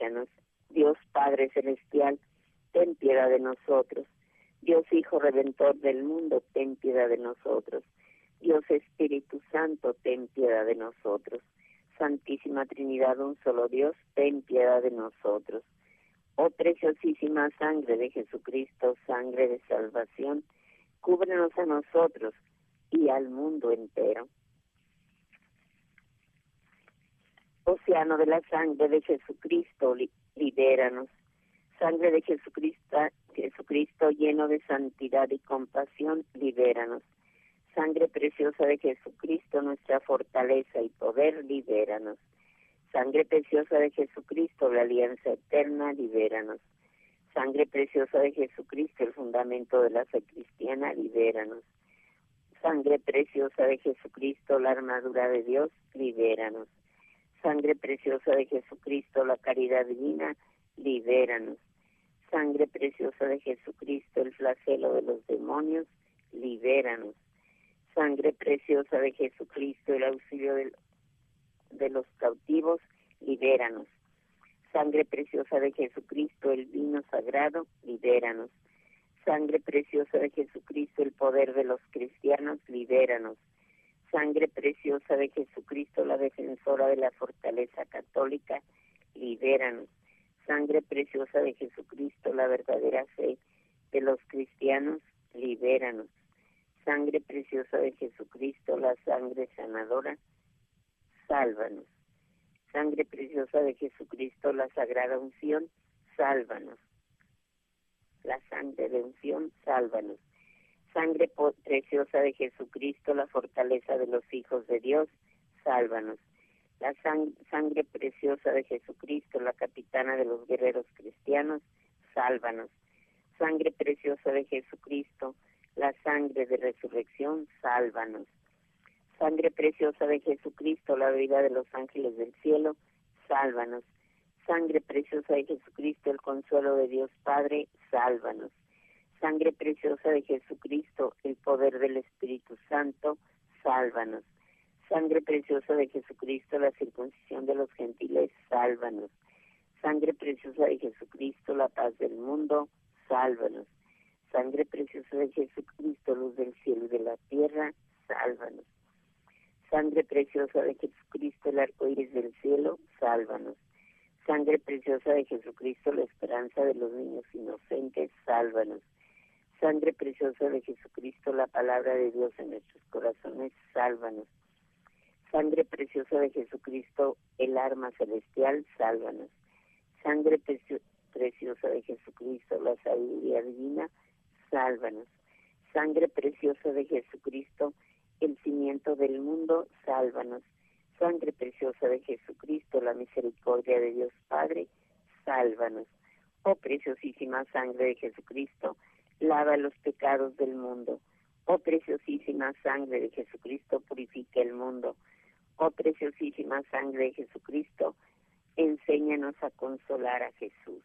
escúchanos. Dios Padre Celestial, ten piedad de nosotros. Dios Hijo Redentor del mundo, ten piedad de nosotros. Dios Espíritu Santo, ten piedad de nosotros. Santísima Trinidad, un solo Dios, ten piedad de nosotros. Oh preciosísima sangre de Jesucristo, sangre de salvación, cúbrenos a nosotros y al mundo entero. Océano de la sangre de Jesucristo, libéranos. Sangre de Jesucristo lleno de santidad y compasión, libéranos. Sangre preciosa de Jesucristo, nuestra fortaleza y poder, libéranos. Sangre preciosa de Jesucristo, la alianza eterna, libéranos. Sangre preciosa de Jesucristo, el fundamento de la fe cristiana, libéranos. Sangre preciosa de Jesucristo, la armadura de Dios, libéranos. Sangre preciosa de Jesucristo, la caridad divina, libéranos. Sangre preciosa de Jesucristo, el flagelo de los demonios, libéranos. Sangre preciosa de Jesucristo, el auxilio de los cautivos, libéranos. Sangre preciosa de Jesucristo, el vino sagrado, libéranos. Sangre preciosa de Jesucristo, el poder de los cristianos, libéranos. Sangre preciosa de Jesucristo, la defensora de la fortaleza católica, libéranos. Sangre preciosa de Jesucristo, la verdadera fe de los cristianos, libéranos. Sangre preciosa de Jesucristo, la sangre sanadora, sálvanos. Sangre preciosa de Jesucristo, la sagrada unción, sálvanos. La sangre de unción, sálvanos. Sangre preciosa de Jesucristo, la fortaleza de los hijos de Dios, sálvanos. La sangre preciosa de Jesucristo, la capitana de los guerreros cristianos, sálvanos. Sangre preciosa de Jesucristo, la sangre de resurrección, sálvanos. Sangre preciosa de Jesucristo, la vida de los ángeles del cielo, sálvanos. Sangre preciosa de Jesucristo, el consuelo de Dios Padre, sálvanos. Sangre preciosa de Jesucristo, el poder del Espíritu Santo, sálvanos. Sangre preciosa de Jesucristo, la circuncisión de los gentiles, sálvanos. Sangre preciosa de Jesucristo, la paz del mundo, sálvanos. Sangre preciosa de Jesucristo, luz del cielo y de la tierra, sálvanos. Sangre preciosa de Jesucristo, el arco iris del cielo, sálvanos. Sangre preciosa de Jesucristo, la esperanza de los niños inocentes, sálvanos. Sangre preciosa de Jesucristo, la palabra de Dios en nuestros corazones, sálvanos. Sangre preciosa de Jesucristo, el arma celestial, sálvanos. Sangre preciosa de Jesucristo, la sabiduría divina, sálvanos. Sangre preciosa de Jesucristo, el cimiento del mundo, sálvanos. Sangre preciosa de Jesucristo, la misericordia de Dios Padre, sálvanos. Oh preciosísima sangre de Jesucristo, lava los pecados del mundo. Oh preciosísima sangre de Jesucristo, purifica el mundo. Oh preciosísima sangre de Jesucristo, enséñanos a consolar a Jesús.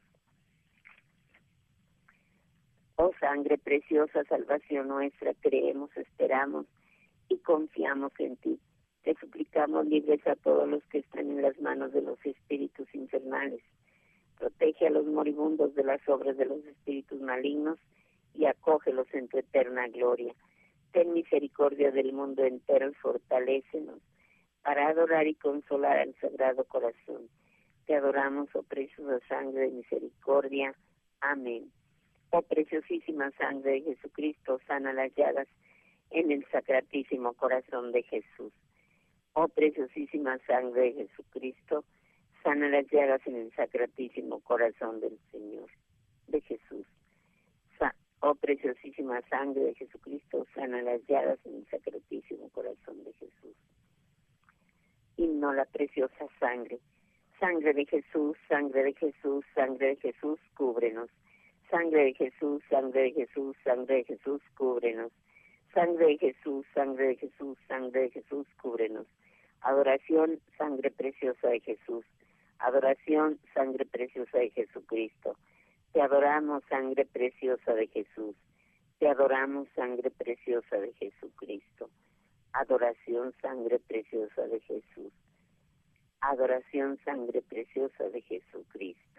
Oh sangre preciosa, salvación nuestra, creemos, esperamos y confiamos en ti. Te suplicamos, libres a todos los que están en las manos de los espíritus infernales. Protege a los moribundos de las obras de los espíritus malignos y acógelos en tu eterna gloria. Ten misericordia del mundo entero y fortalécenos para adorar y consolar al Sagrado Corazón. Te adoramos, oh preciosa sangre de misericordia. Amén. Oh preciosísima sangre de Jesucristo, sana las llagas en el sacratísimo corazón de Jesús. Oh preciosísima sangre de Jesucristo, sana las llagas en el sacratísimo corazón del Señor, de Jesús. Oh preciosísima sangre de Jesucristo, sana las llagas en el sacratísimo corazón de Jesús. Himno a la preciosa sangre. Sangre de Jesús, sangre de Jesús, sangre de Jesús, cúbrenos. Sangre de Jesús, sangre de Jesús, sangre de Jesús, cúbrenos. Sangre de Jesús, sangre de Jesús, sangre de Jesús, cúbrenos. Adoración, sangre preciosa de Jesús. Adoración, sangre preciosa de Jesucristo. Te adoramos, sangre preciosa de Jesús. Te adoramos, sangre preciosa de Jesucristo. Adoración, sangre preciosa de Jesús. Adoración, sangre preciosa de Jesucristo.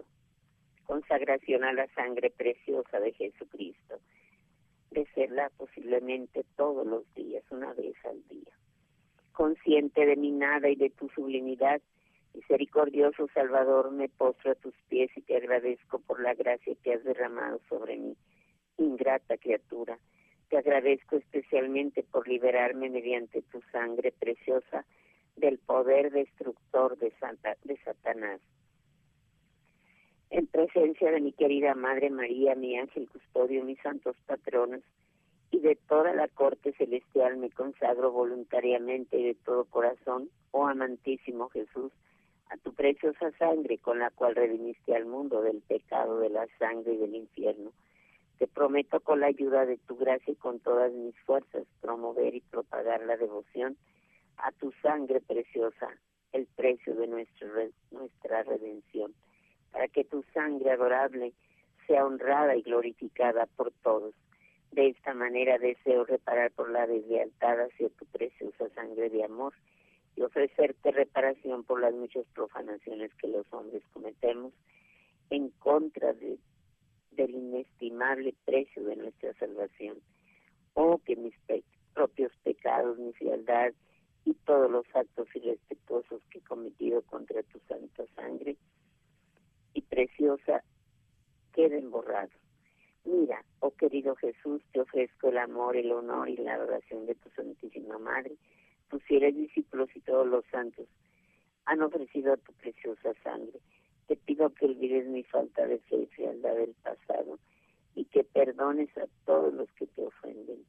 consagración a la sangre preciosa de Jesucristo, de serla posiblemente todos los días, una vez al día. Consciente de mi nada y de tu sublimidad, misericordioso Salvador, me postro a tus pies y te agradezco por la gracia que has derramado sobre mí, ingrata criatura. Te agradezco especialmente por liberarme mediante tu sangre preciosa del poder destructor de Satanás. En presencia de mi querida Madre María, mi ángel custodio, mis santos patronos, y de toda la corte celestial me consagro voluntariamente y de todo corazón, oh amantísimo Jesús, a tu preciosa sangre con la cual redimiste al mundo del pecado, de la sangre y del infierno. Te prometo con la ayuda de tu gracia y con todas mis fuerzas promover y propagar la devoción a tu sangre preciosa, el precio de nuestra redención, para que tu sangre adorable sea honrada y glorificada por todos. De esta manera deseo reparar por la deslealtad hacia tu preciosa sangre de amor y ofrecerte reparación por las muchas profanaciones que los hombres cometemos en contra del inestimable precio de nuestra salvación. Oh, que mis propios pecados, mi frialdad y todos los actos irrespetuosos que he cometido contra tu santa sangre y preciosa queden borrados. Mira, oh querido Jesús, te ofrezco el amor, el honor y la adoración de tu Santísima Madre. Tus fieles discípulos y todos los santos han ofrecido a tu preciosa sangre. Te pido que olvides mi falta de fe y frialdad del pasado y que perdones a todos los que te ofenden.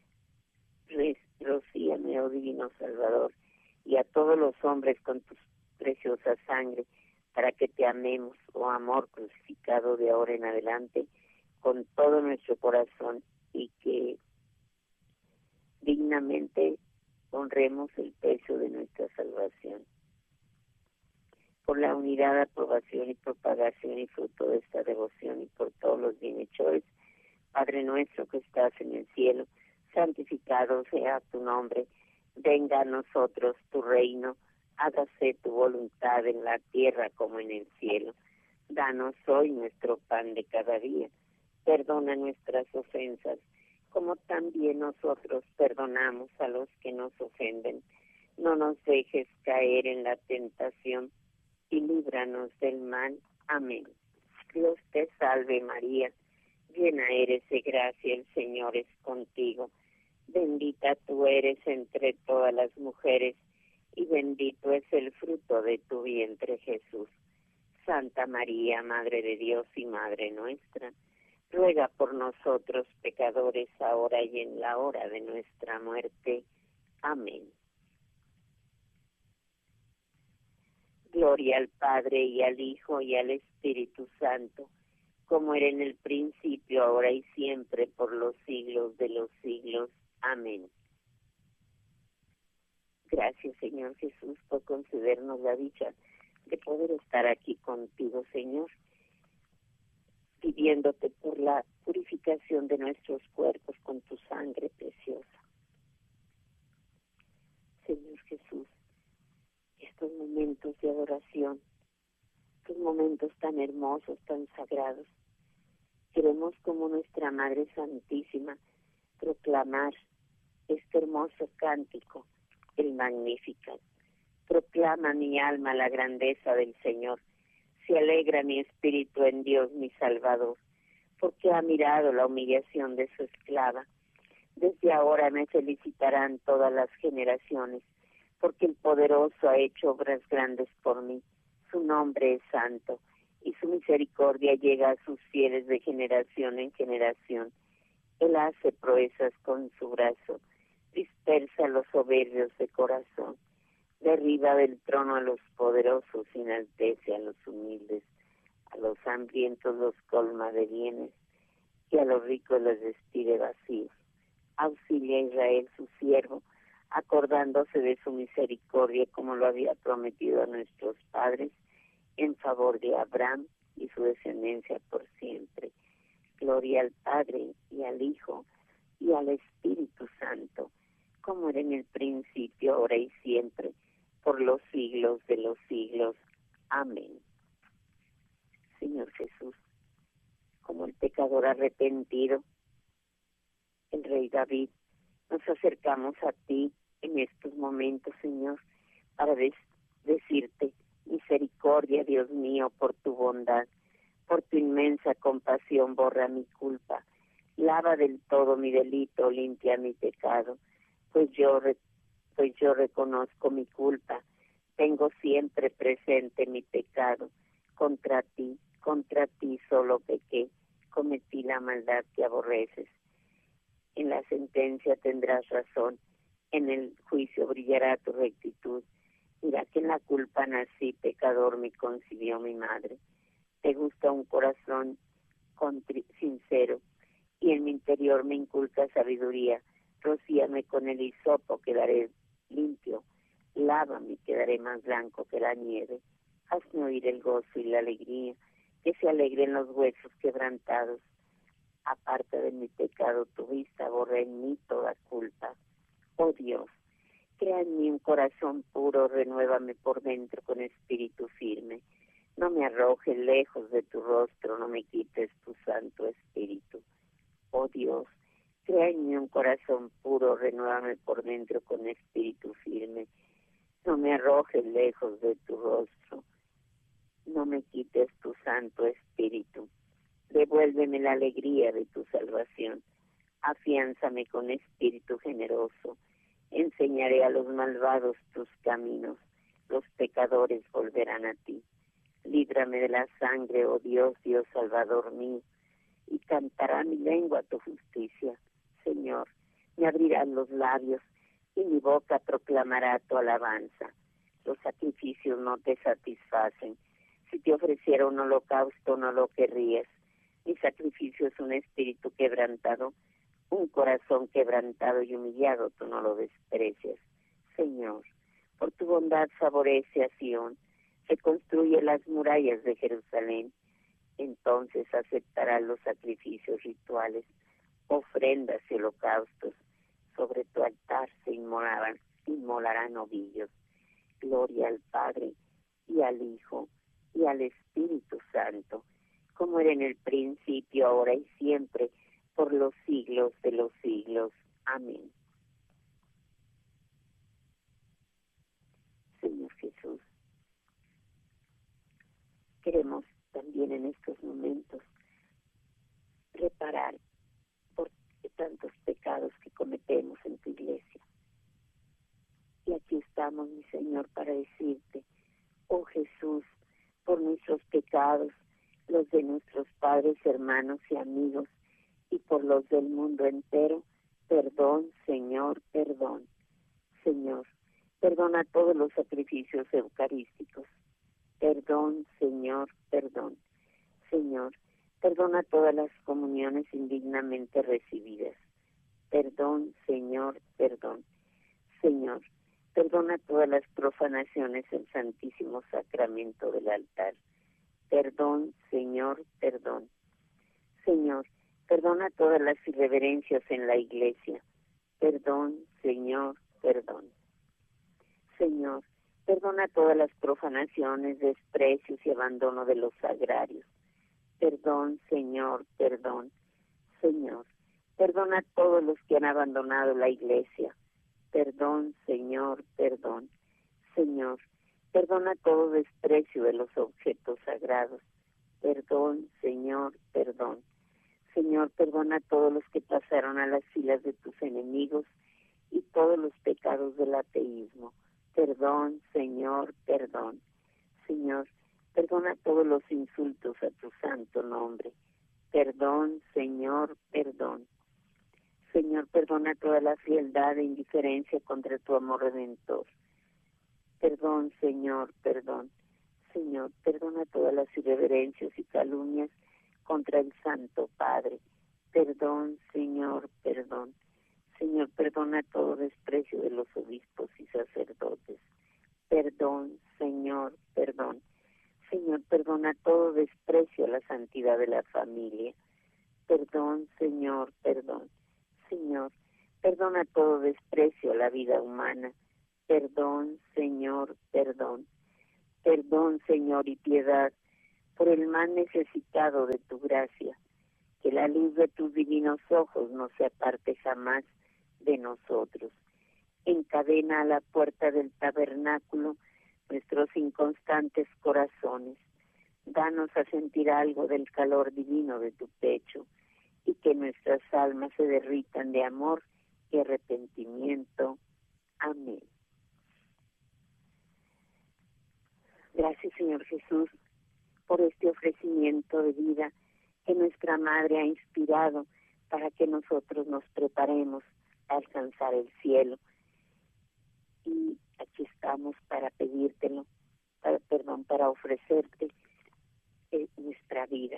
Rocíame, oh divino Salvador, y a todos los hombres con tu preciosa sangre, para que te amemos, oh amor crucificado de ahora en adelante, con todo nuestro corazón y que dignamente honremos el precio de nuestra salvación. Por la unidad, aprobación y propagación y fruto de esta devoción y por todos los bienhechores, Padre nuestro que estás en el cielo, santificado sea tu nombre, venga a nosotros tu reino, hágase tu voluntad en la tierra como en el cielo. Danos hoy nuestro pan de cada día. Perdona nuestras ofensas, como también nosotros perdonamos a los que nos ofenden. No nos dejes caer en la tentación y líbranos del mal. Amén. Dios te salve María, llena eres de gracia, el Señor es contigo. Bendita tú eres entre todas las mujeres y bendito es el fruto de tu vientre Jesús. Santa María, Madre de Dios y Madre nuestra, ruega por nosotros pecadores, ahora y en la hora de nuestra muerte. Amén. Gloria al Padre, y al Hijo, y al Espíritu Santo, como era en el principio, ahora y siempre, por los siglos de los siglos. Amén. Gracias, Señor Jesús, por concedernos la dicha de poder estar aquí contigo, Señor, pidiéndote por la purificación de nuestros cuerpos con tu sangre preciosa. Señor Jesús, estos momentos de adoración, estos momentos tan hermosos, tan sagrados, queremos como nuestra Madre Santísima proclamar este hermoso cántico, el Magnificat. Proclama mi alma la grandeza del Señor. Se alegra mi espíritu en Dios mi Salvador, porque ha mirado la humillación de su esclava. Desde ahora me felicitarán todas las generaciones, porque el poderoso ha hecho obras grandes por mí. Su nombre es santo, y su misericordia llega a sus fieles de generación en generación. Él hace proezas con su brazo, dispersa a los soberbios de corazón, derriba del trono a los poderosos y enaltece a los humildes. A los hambrientos los colma de bienes, y a los ricos les despide vacíos. Auxilia a Israel su siervo, acordándose de su misericordia como lo había prometido a nuestros padres, en favor de Abraham y su descendencia por siempre. Gloria al Padre, y al Hijo, y al Espíritu Santo, como era en el principio, ahora y siempre, por los siglos de los siglos. Amén. Señor Jesús, como el pecador arrepentido, el rey David, nos acercamos a ti en estos momentos, Señor, para decirte, misericordia, Dios mío, por tu bondad, por tu inmensa compasión, borra mi culpa, lava del todo mi delito, limpia mi pecado, pues yo reconozco mi culpa, tengo siempre presente mi pecado, contra ti solo pequé, cometí la maldad que aborreces. En la sentencia tendrás razón, en el juicio brillará tu rectitud. Mira que en la culpa nací, pecador me concibió mi madre. Te gusta un corazón sincero, y en mi interior me inculca sabiduría. Rocíame con el hisopo, quedaré limpio. Lávame, quedaré más blanco que la nieve. Hazme oír el gozo y la alegría, que se alegren los huesos quebrantados. Aparte de mi pecado, tu vista borra en mí toda culpa. Oh Dios, crea en mí un corazón puro, renuévame por dentro con espíritu firme. No me arrojes lejos de tu rostro, no me quites tu santo espíritu. Oh Dios, crea en mí un corazón puro, renuévame por dentro con espíritu firme. No me arrojes lejos de tu rostro, no me quites tu santo espíritu. Devuélveme la alegría de tu salvación. Afiánzame con espíritu generoso. Enseñaré a los malvados tus caminos. Los pecadores volverán a ti. Líbrame de la sangre, oh Dios, Dios Salvador mío, y cantará mi lengua tu justicia. Señor, me abrirán los labios y mi boca proclamará tu alabanza. Los sacrificios no te satisfacen. Si te ofreciera un holocausto, no lo querrías. Mi sacrificio es un espíritu quebrantado, un corazón quebrantado y humillado, tú no lo desprecias. Señor, por tu bondad favorece a Sión, reconstruye las murallas de Jerusalén. Entonces aceptarán los sacrificios rituales, ofrendas y holocaustos. Sobre tu altar se inmolarán novillos. Gloria al Padre, y al Hijo, y al Espíritu Santo, como era en el principio, ahora y siempre, por los siglos de los siglos. Amén. Señor Jesús, queremos también en estos momentos reparar por tantos pecados que cometemos en tu iglesia. Y aquí estamos, mi Señor, para decirte, oh Jesús, por nuestros pecados, los de nuestros padres, hermanos y amigos, y por los del mundo entero, perdón, Señor, perdón. Señor, perdona todos los sacrificios eucarísticos. Perdón, Señor, perdón. Señor, perdona todas las comuniones indignamente recibidas. Perdón, Señor, perdón. Señor, perdona todas las profanaciones del Santísimo Sacramento del altar. Perdón, Señor, perdón. Señor, perdona todas las irreverencias en la iglesia. Perdón, Señor, perdón. Señor, perdona todas las profanaciones, desprecios y abandono de los sagrarios. Perdón, Señor, perdón. Señor, perdona a todos los que han abandonado la iglesia. Perdón, Señor, perdón. Señor, perdona todo desprecio de los objetos sagrados. Perdón, Señor, perdón. Señor, perdona a todos los que pasaron a las filas de tus enemigos y todos los pecados del ateísmo. Perdón, Señor, perdón. Señor, perdona todos los insultos a tu santo nombre. Perdón, Señor, perdón. Señor, perdona toda la frialdad e indiferencia contra tu amor redentor. Perdón, Señor, perdón. Señor, perdona todas las irreverencias y calumnias contra el Santo Padre. Perdón, Señor, perdón. Señor, perdona todo desprecio de los obispos y sacerdotes. Perdón, Señor, perdón. Señor, perdona todo desprecio a la santidad de la familia. Perdón, Señor, perdón. Señor, perdona todo desprecio a la vida humana. Perdón, Señor, perdón. Perdón, Señor, y piedad por el más necesitado de tu gracia. que la luz de tus divinos ojos no se aparte jamás de nosotros. Encadena a la puerta del tabernáculo nuestros inconstantes corazones. Danos a sentir algo del calor divino de tu pecho y que nuestras almas se derritan de amor y arrepentimiento. Amén. Gracias, Señor Jesús, por este ofrecimiento de vida que nuestra Madre ha inspirado para que nosotros nos preparemos a alcanzar el cielo. Y aquí estamos para pedírtelo, para ofrecerte nuestra vida.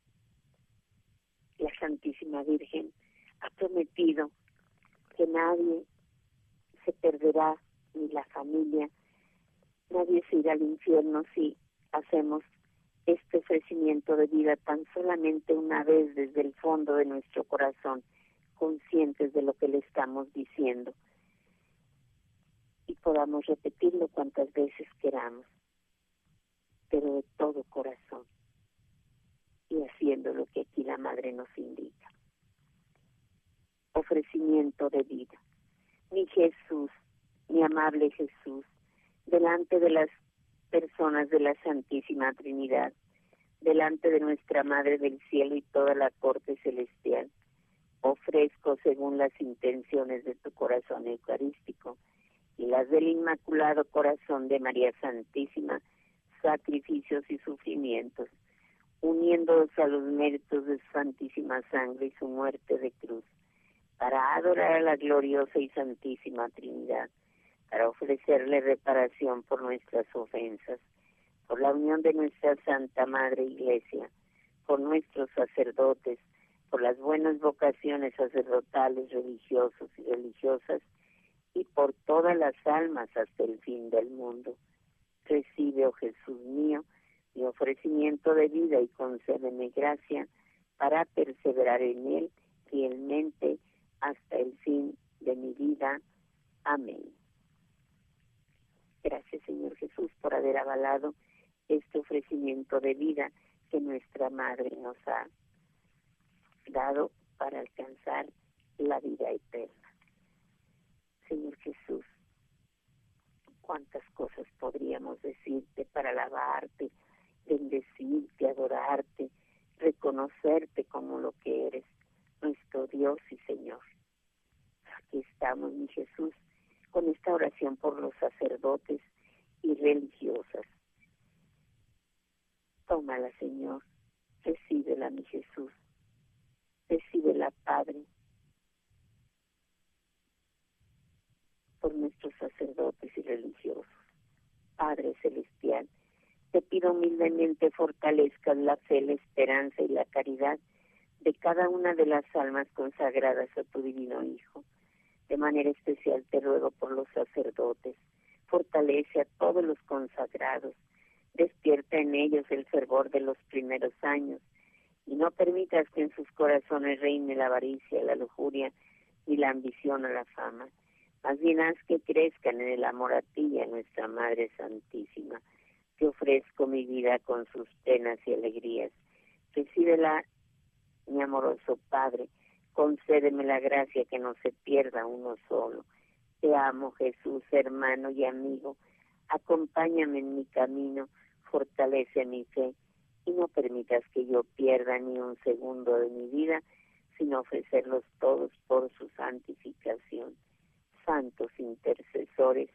La Santísima Virgen ha prometido que nadie se perderá, ni la familia, nadie se irá al infierno si hacemos este ofrecimiento de vida tan solamente una vez desde el fondo de nuestro corazón, conscientes de lo que le estamos diciendo, y podamos repetirlo cuantas veces queramos, pero de todo corazón, y haciendo lo que aquí la Madre nos indica. Ofrecimiento de vida. Mi Jesús, mi amable Jesús, delante de las personas de la Santísima Trinidad, delante de nuestra Madre del Cielo y toda la corte celestial, ofrezco según las intenciones de tu corazón eucarístico y las del Inmaculado Corazón de María Santísima, sacrificios y sufrimientos, uniéndolos a los méritos de su santísima sangre y su muerte de cruz, para adorar a la gloriosa y santísima Trinidad, para ofrecerle reparación por nuestras ofensas, por la unión de nuestra Santa Madre Iglesia, por nuestros sacerdotes, por las buenas vocaciones sacerdotales, religiosos y religiosas, y por todas las almas hasta el fin del mundo. Recibe, oh Jesús mío, mi ofrecimiento de vida y concédeme gracia para perseverar en él fielmente hasta el fin de mi vida. Amén. Gracias, Señor Jesús, por haber avalado este ofrecimiento de vida que nuestra Madre nos ha dado para alcanzar la vida eterna. Señor Jesús, cuántas cosas podríamos decirte para alabarte, bendecirte, adorarte, reconocerte como lo que eres, nuestro Dios y Señor. Aquí estamos, mi Jesús, con esta oración por los sacerdotes y religiosas. Tómala, Señor, recíbela, mi Jesús, recíbela, Padre, por nuestros sacerdotes y religiosos. Padre Celestial, te pido humildemente fortalezcas la fe, la esperanza y la caridad de cada una de las almas consagradas a tu divino Hijo. De manera especial te ruego por los sacerdotes. Fortalece a todos los consagrados. Despierta en ellos el fervor de los primeros años y no permitas que en sus corazones reine la avaricia, la lujuria y la ambición a la fama. Más bien haz que crezcan en el amor a ti y a nuestra Madre Santísima. Te ofrezco mi vida con sus penas y alegrías. Recíbela, mi amoroso Padre. Concédeme la gracia que no se pierda uno solo. Te amo, Jesús, hermano y amigo. Acompáñame en mi camino, fortalece mi fe y no permitas que yo pierda ni un segundo de mi vida, sino ofrecerlos todos por su santificación. Santos intercesores,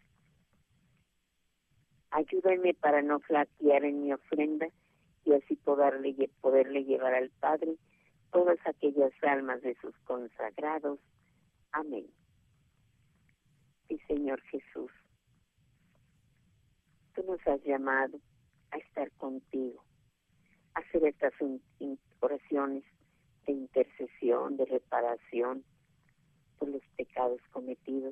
ayúdenme para no flaquear en mi ofrenda y así poderle llevar al Padre todas aquellas almas de sus consagrados. Amén. Y Señor Jesús, tú nos has llamado a estar contigo, a hacer estas oraciones de intercesión, de reparación por los pecados cometidos.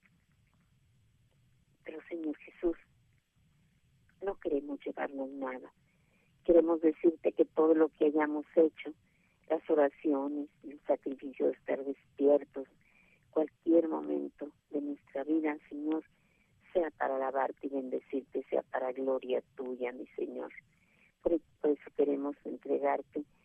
Pero Señor Jesús, no queremos llevarnos nada. Queremos decirte que todo lo que hayamos hecho, las oraciones, el sacrificio de estar despiertos, cualquier momento de nuestra vida, Señor, sea para alabarte y bendecirte, sea para gloria tuya, mi Señor. Por eso queremos entregarte